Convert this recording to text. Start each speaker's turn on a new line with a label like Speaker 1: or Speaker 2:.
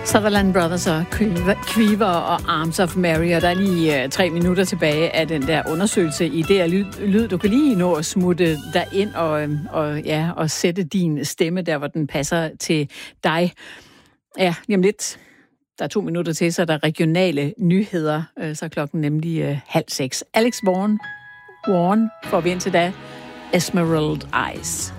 Speaker 1: Sutherland Brothers og Quiver og Arms of Mary, og der er lige 3 minutter tilbage af den der undersøgelse i det lyd. Du kan lige nå at smutte dig ind og sætte din stemme der, hvor den passer til dig. Ja, lige om lidt. Der er 2 minutter til, så er der regionale nyheder. Så er klokken nemlig 5:30. Alex Warren får vi indtil da. Emerald Eyes.